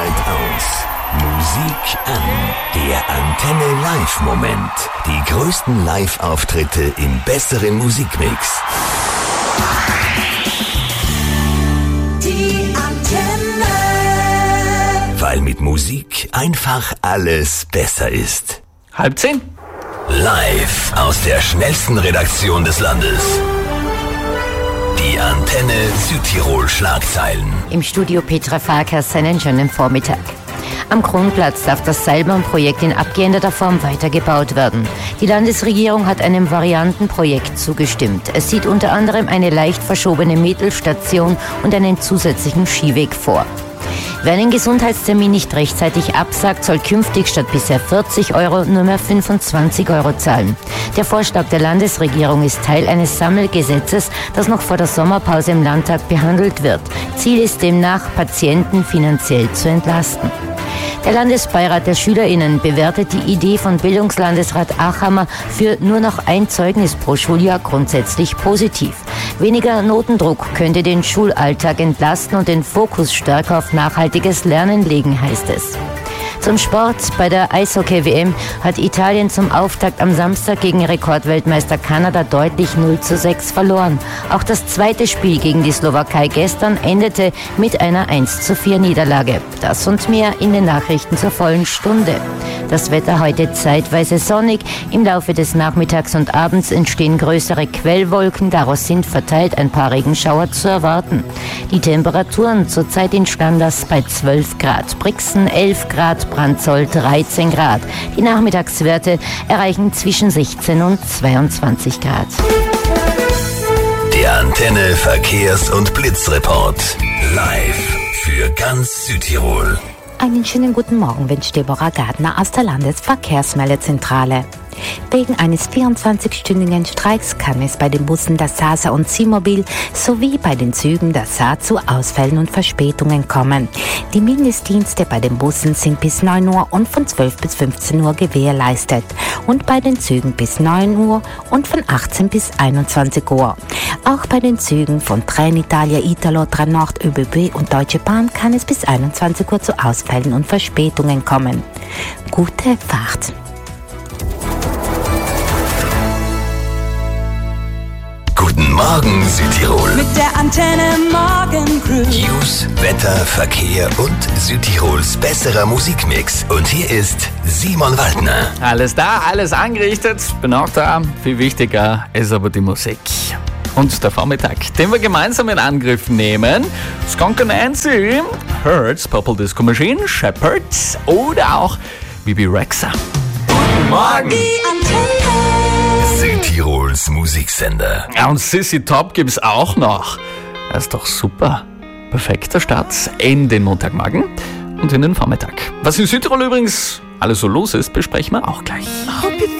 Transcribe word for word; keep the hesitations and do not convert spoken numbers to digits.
aus. Musik an. Der Antenne Live-Moment. Die größten Live-Auftritte im besseren Musikmix. Die Antenne. Weil mit Musik einfach alles besser ist. Halb zehn. Live aus der schnellsten Redaktion des Landes. Die Antenne Südtirol Schlagzeilen. Im Studio Petra Farkas einen schönen Vormittag. Am Kronplatz darf das Seilbahnprojekt in abgeänderter Form weitergebaut werden. Die Landesregierung hat einem Variantenprojekt zugestimmt. Es sieht unter anderem eine leicht verschobene Mittelstation und einen zusätzlichen Skiweg vor. Wer einen Gesundheitstermin nicht rechtzeitig absagt, soll künftig statt bisher vierzig Euro nur mehr fünfundzwanzig Euro zahlen. Der Vorschlag der Landesregierung ist Teil eines Sammelgesetzes, das noch vor der Sommerpause im Landtag behandelt wird. Ziel ist demnach, Patienten finanziell zu entlasten. Der Landesbeirat der SchülerInnen bewertet die Idee von Bildungslandesrat Achammer für nur noch ein Zeugnis pro Schuljahr grundsätzlich positiv. Weniger Notendruck könnte den Schulalltag entlasten und den Fokus stärker auf nachhaltiges Lernen legen, heißt es. Zum Sport. Bei der Eishockey-W M hat Italien zum Auftakt am Samstag gegen Rekordweltmeister Kanada deutlich null zu sechs verloren. Auch das zweite Spiel gegen die Slowakei gestern endete mit einer eins zu vier Niederlage. Das und mehr in den Nachrichten zur vollen Stunde. Das Wetter heute zeitweise sonnig. Im Laufe des Nachmittags und Abends entstehen größere Quellwolken. Daraus sind verteilt ein paar Regenschauer zu erwarten. Die Temperaturen zurzeit in Standas bei zwölf Grad, Brixen elf Grad, Brandzoll dreizehn Grad. Die Nachmittagswerte erreichen zwischen sechzehn und zweiundzwanzig Grad. Der Antenne Verkehrs- und Blitzreport. Live für ganz Südtirol. Einen schönen guten Morgen wünscht Deborah Gardner aus der Landesverkehrsmeldezentrale. Wegen eines vierundzwanzigstündigen Streiks kann es bei den Bussen der Sasa und Zimobil sowie bei den Zügen der S A zu Ausfällen und Verspätungen kommen. Die Mindestdienste bei den Bussen sind bis neun Uhr und von zwölf bis fünfzehn Uhr gewährleistet und bei den Zügen bis neun Uhr und von achtzehn bis einundzwanzig Uhr. Auch bei den Zügen von Trenitalia, Italo, Tranort, ÖBB und Deutsche Bahn kann es bis einundzwanzig Uhr zu Ausfällen und Verspätungen kommen. Gute Fahrt! Guten Morgen Südtirol. Mit der Antenne Morgen Crew. News, Wetter, Verkehr und Südtirols besserer Musikmix. Und hier ist Simon Waldner. Alles da, alles angerichtet. Bin auch da. Viel wichtiger ist aber die Musik. Und der Vormittag, den wir gemeinsam in Angriff nehmen. Skunk and Nancy, Hertz, Purple Disco Machine, Shepherds oder auch Bibi Rexha. Guten Morgen. Die Antenne. Südtirols Musiksender. Ja, und Sissy Top gibt's auch noch. Das ist doch super. Perfekter Start in den Montagmorgen und in den Vormittag. Was in Südtirol übrigens alles so los ist, besprechen wir auch gleich.